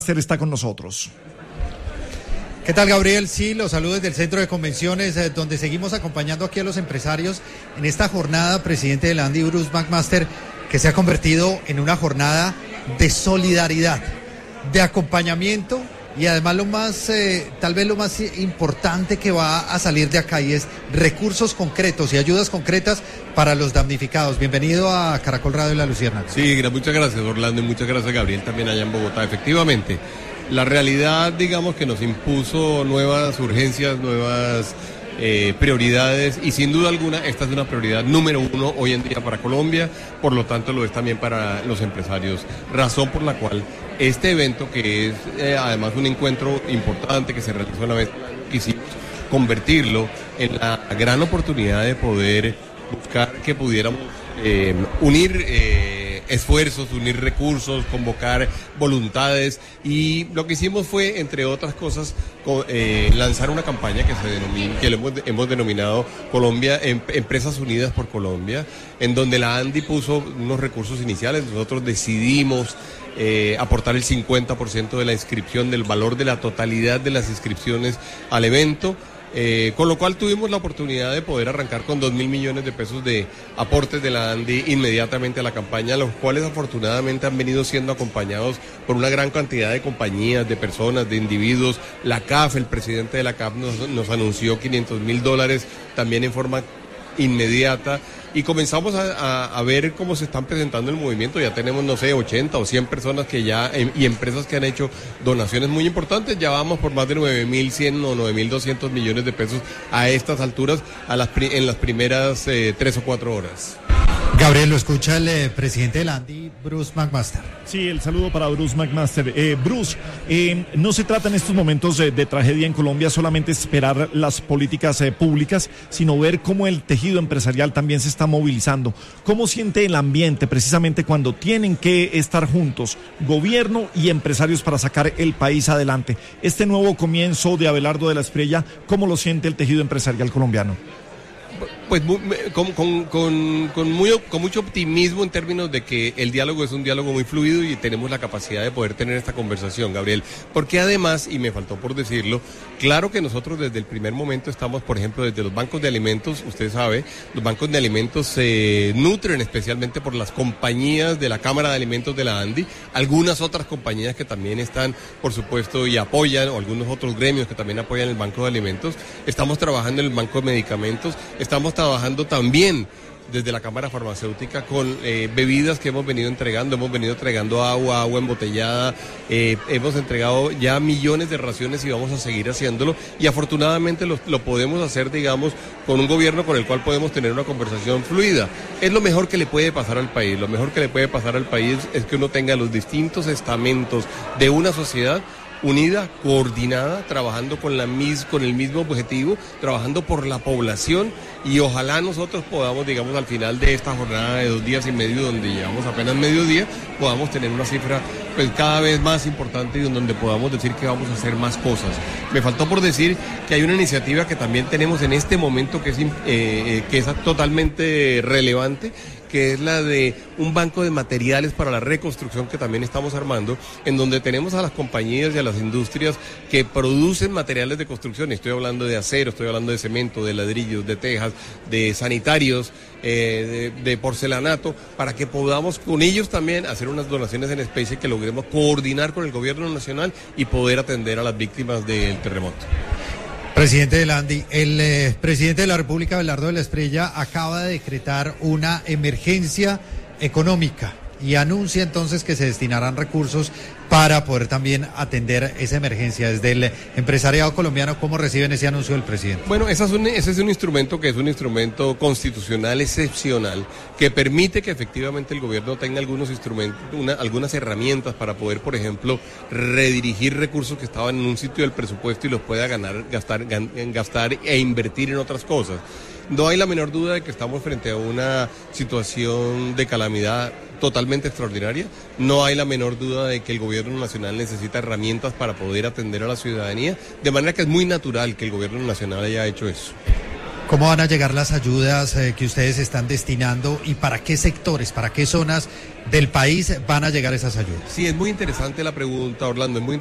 Está con nosotros. ¿Qué tal, Gabriel? Sí, los saludos del Centro de Convenciones, donde seguimos acompañando aquí a los empresarios en esta jornada, presidente de la ANDI, Bruce McMaster, que se ha convertido en una jornada de solidaridad, de acompañamiento y además tal vez lo más importante que va a salir de acá y es recursos concretos y ayudas concretas para los damnificados. Bienvenido a Caracol Radio y La Luciérnaga. Sí, muchas gracias, Orlando, y muchas gracias, Gabriel, también allá en Bogotá. Efectivamente, la realidad, digamos, que nos impuso nuevas urgencias, nuevas prioridades, y sin duda alguna esta es una prioridad número uno hoy en día para Colombia, por lo tanto lo es también para los empresarios, razón por la cual este evento, que es además un encuentro importante que se realizó una vez, quisimos convertirlo en la gran oportunidad de poder buscar que pudiéramos unir esfuerzos, unir recursos, convocar voluntades, y lo que hicimos fue, entre otras cosas, lanzar una campaña que hemos denominado Colombia, Empresas Unidas por Colombia, en donde la ANDI puso unos recursos iniciales. Nosotros decidimos aportar el 50% de la inscripción, del valor de la totalidad de las inscripciones al evento. Con lo cual tuvimos la oportunidad de poder arrancar con 2.000 millones de pesos de aportes de la ANDI inmediatamente a la campaña, los cuales afortunadamente han venido siendo acompañados por una gran cantidad de compañías, de personas, de individuos. La CAF, el presidente de la CAF nos anunció $500.000 también en forma inmediata, y comenzamos a ver cómo se están presentando el movimiento. Ya tenemos, no sé, 80 o 100 personas que ya, y empresas que han hecho donaciones muy importantes. Ya vamos por más de 9.100 o 9.200 millones de pesos a estas alturas, en las primeras 3 o 4 horas. Gabriel, lo escucha el presidente de la ANDI, Bruce McMaster. Sí, el saludo para Bruce McMaster. Bruce, no se trata en estos momentos de tragedia en Colombia solamente esperar las políticas públicas, sino ver cómo el tejido empresarial también se está movilizando. ¿Cómo siente el ambiente precisamente cuando tienen que estar juntos, gobierno y empresarios, para sacar el país adelante? Este nuevo comienzo de Abelardo de la Espriella, ¿cómo lo siente el tejido empresarial colombiano? Pues con mucho optimismo, en términos de que el diálogo es un diálogo muy fluido y tenemos la capacidad de poder tener esta conversación, Gabriel, porque además, y me faltó por decirlo, claro que nosotros desde el primer momento estamos, por ejemplo, desde los bancos de alimentos. Usted sabe, los bancos de alimentos se nutren especialmente por las compañías de la Cámara de Alimentos de la ANDI, algunas otras compañías que también están, por supuesto, y apoyan, o algunos otros gremios que también apoyan el Banco de Alimentos. Estamos trabajando en el Banco de Medicamentos, estamos trabajando también desde la Cámara Farmacéutica con bebidas que hemos venido entregando agua embotellada, hemos entregado ya millones de raciones y vamos a seguir haciéndolo, y afortunadamente lo podemos hacer, digamos, con un gobierno con el cual podemos tener una conversación fluida. Es lo mejor que le puede pasar al país. Lo mejor que le puede pasar al país es que uno tenga los distintos estamentos de una sociedad unida, coordinada, trabajando con el mismo objetivo, trabajando por la población, y ojalá nosotros podamos, digamos, al final de esta jornada de 2 días y medio, donde llevamos apenas mediodía, podamos tener una cifra pues cada vez más importante, y donde podamos decir que vamos a hacer más cosas. Me faltó por decir que hay una iniciativa que también tenemos en este momento que es totalmente relevante, que es la de un banco de materiales para la reconstrucción que también estamos armando, en donde tenemos a las compañías y a las industrias que producen materiales de construcción. Estoy hablando de acero, estoy hablando de cemento, de ladrillos, de tejas, de sanitarios, de porcelanato, para que podamos con ellos también hacer unas donaciones en especie, que logremos coordinar con el gobierno nacional y poder atender a las víctimas del terremoto. Presidente de la ANDI, el presidente de la República, Abelardo de la Espriella, acaba de decretar una emergencia económica y anuncia entonces que se destinarán recursos para poder también atender esa emergencia. Desde el empresariado colombiano, ¿cómo reciben ese anuncio del presidente? Bueno, ese es un instrumento que es un instrumento constitucional excepcional, que permite que efectivamente el gobierno tenga algunos instrumentos, algunas herramientas para poder, por ejemplo, redirigir recursos que estaban en un sitio del presupuesto y los pueda gastar e invertir en otras cosas. No hay la menor duda de que estamos frente a una situación de calamidad totalmente extraordinaria. No hay la menor duda de que el gobierno nacional necesita herramientas para poder atender a la ciudadanía, de manera que es muy natural que el gobierno nacional haya hecho eso. ¿Cómo van a llegar las ayudas que ustedes están destinando y para qué sectores, para qué zonas del país van a llegar esas ayudas? Sí, es muy interesante la pregunta, Orlando, es muy